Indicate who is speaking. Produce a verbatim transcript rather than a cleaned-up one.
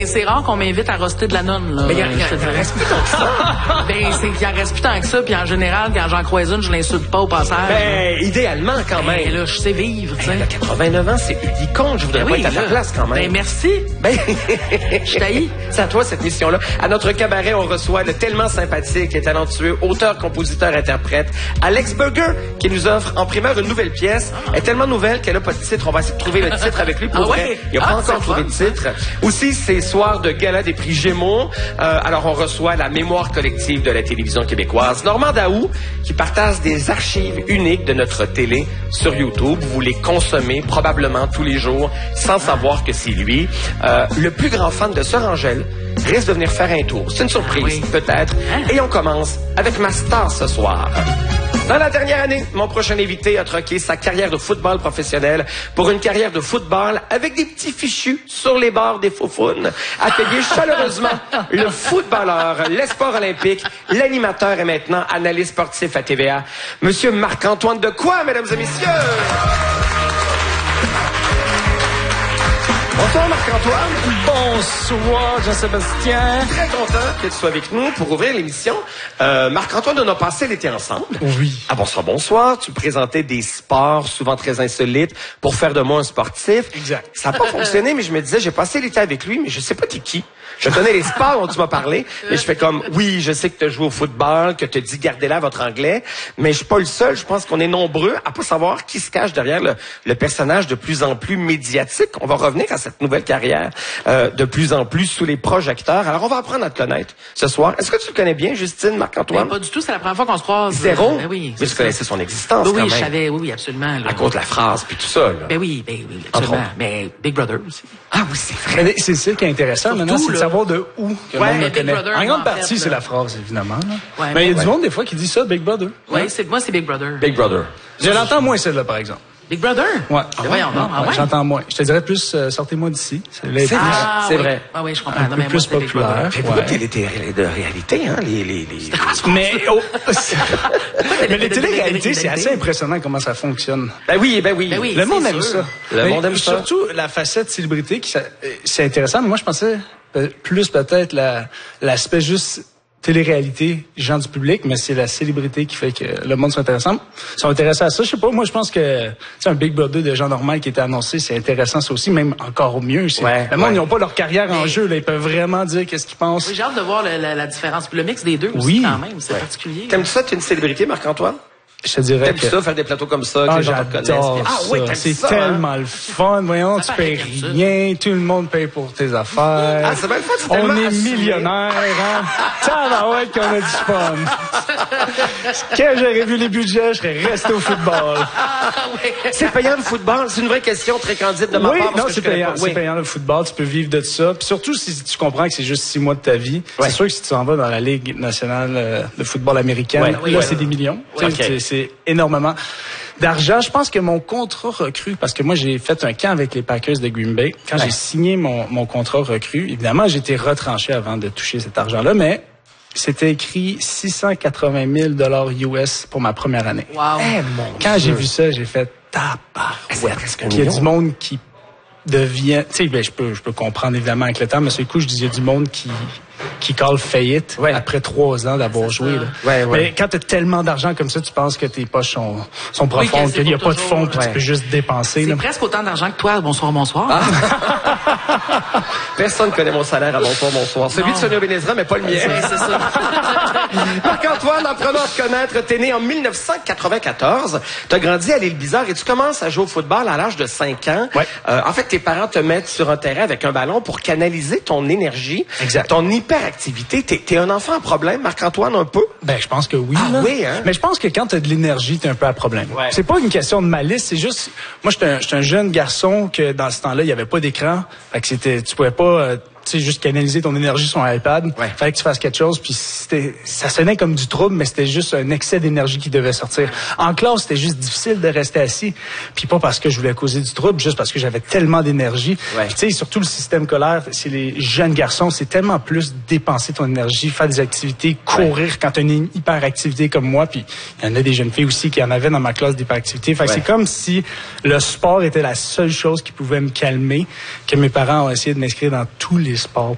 Speaker 1: C'est rare qu'on m'invite à roster de la nonne, là.
Speaker 2: Mais il y en reste plus tant que ça.
Speaker 1: Ben, c'est qu'il en reste plus tant que ça, puis en général, quand j'en croise une, je l'insulte pas au passage.
Speaker 2: Ben, idéalement, quand même.
Speaker 1: Ben, là, je sais vivre, tu sais.
Speaker 2: Ben, quatre-vingt-neuf ans, c'est icône. Je voudrais
Speaker 1: Ben
Speaker 2: pas
Speaker 1: oui,
Speaker 2: être à ta
Speaker 1: là.
Speaker 2: place, quand même.
Speaker 1: Ben, merci.
Speaker 2: Ben,
Speaker 1: je t'haïs.
Speaker 2: C'est à toi, cette mission-là. À notre cabaret, on reçoit le tellement sympathique et talentueux auteur, compositeur, interprète, Alex Burger, qui nous offre en primeur une nouvelle pièce. Elle est tellement nouvelle qu'elle a pas de titre. On va essayer de trouver le titre avec lui. Pour
Speaker 1: Ah
Speaker 2: vrai,
Speaker 1: ouais?
Speaker 2: il n'a pas
Speaker 1: Ah,
Speaker 2: encore
Speaker 1: c'est
Speaker 2: trouvé de
Speaker 1: fun.
Speaker 2: titre. Aussi, c'est soir de gala des prix Gémeaux. Euh, alors, on reçoit la mémoire collective de la télévision québécoise, Normand Daou, qui partage des archives uniques de notre télé sur YouTube. Vous les consommez probablement tous les jours sans savoir que c'est lui. Euh, le plus grand fan de Sœur Angèle risque de venir faire un tour. C'est une surprise,
Speaker 1: Oui.
Speaker 2: peut-être. Et on commence avec ma star ce soir. Dans la dernière année, mon prochain invité a troqué sa carrière de football professionnel pour une carrière de football avec des petits fichus sur les bords des faufounes. Accueillez chaleureusement le footballeur, l'espoir olympique, l'animateur et maintenant analyste sportif à T V A, Monsieur Marc-Antoine Dequoy, mesdames et messieurs. Bonsoir Marc-Antoine.
Speaker 3: Bonsoir Jean-Sébastien.
Speaker 2: Très content que tu sois avec nous pour ouvrir l'émission. Euh, Marc-Antoine, on a passé l'été ensemble.
Speaker 3: Oui.
Speaker 2: Ah bonsoir, bonsoir. Tu présentais des sports souvent très insolites pour faire de moi un sportif.
Speaker 3: Exact.
Speaker 2: Ça n'a pas fonctionné, mais je me disais, j'ai passé l'été avec lui, mais je sais pas t'es qui. Je connais les sports dont tu m'as parlé, mais je fais comme, oui, je sais que tu as joué au football, que tu as dit gardez là votre anglais, mais je suis pas le seul. Je pense qu'on est nombreux à pas savoir qui se cache derrière le, le personnage de plus en plus médiatique. On va revenir à cette nouvelle carrière euh, de plus en plus sous les projecteurs. Alors, on va apprendre à te connaître ce soir. Est-ce que tu le connais bien, Justine, Marc-Antoine?
Speaker 1: Ben, pas du tout, c'est la première fois qu'on se croise.
Speaker 2: Zéro?
Speaker 1: Ben oui.
Speaker 2: Mais tu connaissais son existence,
Speaker 1: Oui,
Speaker 2: quand
Speaker 1: oui, je
Speaker 2: même.
Speaker 1: savais, oui, oui, absolument. Là.
Speaker 2: À cause de la phrase, puis tout ça, là.
Speaker 1: Ben oui, ben oui,
Speaker 2: Entre
Speaker 1: absolument.
Speaker 2: autres.
Speaker 1: Mais Big Brother aussi.
Speaker 2: Ah oui, c'est vrai.
Speaker 3: Mais c'est ça qui est intéressant
Speaker 1: Surtout,
Speaker 3: maintenant, c'est de
Speaker 1: là.
Speaker 3: savoir de où que
Speaker 1: Ouais,
Speaker 3: le monde
Speaker 1: mais
Speaker 3: le
Speaker 1: Big
Speaker 3: connaît.
Speaker 1: Brother,
Speaker 3: En grande
Speaker 1: en
Speaker 3: partie,
Speaker 1: fait,
Speaker 3: c'est
Speaker 1: là.
Speaker 3: la phrase, évidemment. Là.
Speaker 1: Ouais,
Speaker 3: mais il y a
Speaker 1: ouais.
Speaker 3: du monde, des fois, qui dit ça, Big Brother.
Speaker 1: Ouais, c'est, moi, c'est Big Brother.
Speaker 2: Big Brother.
Speaker 3: Je l'entends moins, celle-là, par exemple.
Speaker 1: Big Brother?
Speaker 3: Ouais.
Speaker 1: Ben voyons donc. Ah
Speaker 3: Ouais,
Speaker 1: ouais?
Speaker 3: J'entends moins. Je te dirais plus, euh, sortez-moi d'ici. C'est là,
Speaker 2: C'est
Speaker 3: plus-
Speaker 2: vrai.
Speaker 1: Ah,
Speaker 2: c'est
Speaker 1: oui.
Speaker 2: vrai.
Speaker 1: Ah oui, je comprends.
Speaker 3: Un
Speaker 1: Non,
Speaker 3: peu
Speaker 1: mais moi,
Speaker 3: plus
Speaker 1: c'était Big
Speaker 3: populaire.
Speaker 1: Brother.
Speaker 2: Mais beaucoup
Speaker 3: Ouais.
Speaker 2: de télé- de réalité, hein, les... les, les...
Speaker 3: Mais, oh, mais les téléréalités, c'est assez impressionnant comment ça fonctionne.
Speaker 2: Ben oui, ben oui.
Speaker 1: Ben oui.
Speaker 3: Le monde
Speaker 1: c'est
Speaker 3: aime
Speaker 1: sûr.
Speaker 3: ça.
Speaker 2: Le
Speaker 3: Mais
Speaker 2: monde aime ça.
Speaker 3: Surtout la facette célébrité, qui, ça- euh, c'est intéressant, mais moi, je pensais euh, plus peut-être la, l'aspect juste télé-réalité, gens du public, mais c'est la célébrité qui fait que le monde s'intéresse. Ils sont intéressés à ça. Je sais pas, moi, je pense que c'est un Big Brother de gens normaux qui était annoncé, c'est intéressant ça aussi, même encore mieux. C'est,
Speaker 2: Ouais,
Speaker 3: le monde,
Speaker 2: ouais.
Speaker 3: ils n'ont pas leur carrière en
Speaker 1: Mais-
Speaker 3: jeu, là, ils peuvent vraiment dire qu'est-ce qu'ils pensent.
Speaker 1: Oui, j'ai hâte de voir le- la, la différence. Puis le mix des deux aussi,
Speaker 3: Oui.
Speaker 1: quand même. C'est particulier.
Speaker 2: T'aimes ça, tu es une célébrité, Marc-Antoine?
Speaker 3: Je te dirais
Speaker 2: T'aimes
Speaker 3: que...
Speaker 2: ça, faire des plateaux comme ça, que
Speaker 3: Ah,
Speaker 2: les gens te connaissent?
Speaker 3: j'adore
Speaker 2: puis- Ah
Speaker 3: ça.
Speaker 2: oui, t'aimes
Speaker 3: c'est
Speaker 2: ça,
Speaker 3: tellement
Speaker 2: hein?
Speaker 3: le fun. Voyons,
Speaker 1: Ça
Speaker 3: tu
Speaker 1: paraît
Speaker 3: payes
Speaker 1: comme ça.
Speaker 3: rien, tout le monde paye pour tes affaires.
Speaker 2: Ah, c'est bien le fun, c'est
Speaker 3: On
Speaker 2: tellement
Speaker 3: est
Speaker 2: assumé.
Speaker 3: millionnaires, hein? Tabarouette qu'on a du fun. Quand j'aurais vu les budgets, je serais resté au football.
Speaker 1: Ah oui.
Speaker 2: C'est payant le football? C'est une vraie question très candide de ma
Speaker 3: Oui,
Speaker 2: part. parce
Speaker 3: non,
Speaker 2: que
Speaker 3: c'est
Speaker 2: je connais
Speaker 3: payant.
Speaker 2: pas.
Speaker 3: C'est
Speaker 2: Oui.
Speaker 3: payant le football, tu peux vivre de ça. Puis surtout si tu comprends que c'est juste six mois de ta vie.
Speaker 2: Ouais.
Speaker 3: C'est sûr que si tu t'en vas dans la Ligue nationale euh, de football américaine,
Speaker 2: Ouais,
Speaker 3: là,
Speaker 2: oui, ouais.
Speaker 3: c'est des millions. Tu sais,
Speaker 2: Ok.
Speaker 3: c'est- C'est énormément d'argent. Je pense que mon contrat recru, parce que moi, j'ai fait un camp avec les Packers de Green Bay. Quand
Speaker 2: Ouais.
Speaker 3: j'ai signé mon, mon contrat recru, évidemment, j'ai été retranché avant de toucher cet argent-là, mais c'était écrit six cent quatre-vingt mille dollars U S pour ma première année.
Speaker 1: Wow.
Speaker 2: Eh, mon
Speaker 3: Quand
Speaker 2: Dieu.
Speaker 3: j'ai vu ça, j'ai fait
Speaker 2: C'est
Speaker 3: tabarouette.
Speaker 2: presque un
Speaker 3: Puis il y a
Speaker 2: million.
Speaker 3: du monde qui devient, tu sais, ben, je peux, je peux comprendre évidemment avec le temps, mais sur le coup, je dis, il y a du monde qui, qui call faillite
Speaker 2: Ouais.
Speaker 3: après trois ans d'avoir
Speaker 1: C'est
Speaker 3: joué,
Speaker 1: ça.
Speaker 3: là.
Speaker 2: Ouais, ouais.
Speaker 3: Mais quand t'as tellement d'argent comme ça, tu penses que tes poches sont, sont
Speaker 1: Oui,
Speaker 3: profondes,
Speaker 1: que c'est
Speaker 3: qu'il n'y a
Speaker 1: pour
Speaker 3: pas de
Speaker 1: toujours,
Speaker 3: fond, puis
Speaker 2: ouais.
Speaker 3: tu peux juste dépenser,
Speaker 1: C'est
Speaker 3: là.
Speaker 1: presque autant d'argent que toi. Bonsoir, bonsoir.
Speaker 2: Ah. Personne connaît mon salaire à bonsoir, bonsoir. Celui
Speaker 1: Non.
Speaker 2: de Sonia Benezra, mais pas le mien.
Speaker 1: Oui, c'est ça.
Speaker 2: Marc-Antoine, en prenant à te connaître, t'es né en mille neuf cent quatre-vingt-quatorze. T'as grandi à l'île Bizarre et tu commences à jouer au football à l'âge de cinq ans.
Speaker 3: Ouais.
Speaker 2: Euh, en fait, tes parents te mettent sur un terrain avec un ballon pour canaliser ton énergie,
Speaker 3: Exact.
Speaker 2: ton hyperactivité. T'es, t'es un enfant à problème, Marc-Antoine, un peu?
Speaker 3: Ben, je pense que oui.
Speaker 2: Ah
Speaker 3: là.
Speaker 2: oui, hein?
Speaker 3: Mais je pense que quand tu as de l'énergie, tu es un peu à problème.
Speaker 2: Ouais.
Speaker 3: C'est pas une question de malice, c'est juste... Moi, j'étais un, j'étais un jeune garçon que dans ce temps-là, il y avait pas d'écran. Fait que c'était... Tu pouvais pas... euh, tu sais, juste canaliser ton énergie sur un iPad.
Speaker 2: Ouais.
Speaker 3: Fallait que tu fasses quelque chose, puis c'était, ça sonnait comme du trouble, mais c'était juste un excès d'énergie qui devait sortir. En classe, c'était juste difficile de rester assis, puis pas parce que je voulais causer du trouble, juste parce que j'avais tellement d'énergie.
Speaker 2: Ouais.
Speaker 3: Puis tu sais, surtout le système scolaire, c'est les jeunes garçons, c'est tellement plus dépenser ton énergie, faire des activités, courir quand tu as une hyperactivité comme moi, puis il y en a des jeunes filles aussi qui en avaient dans ma classe d'hyperactivité. Fait que
Speaker 2: Ouais.
Speaker 3: c'est comme si le sport était la seule chose qui pouvait me calmer, que mes parents ont essayé de m'inscrire dans tous les sports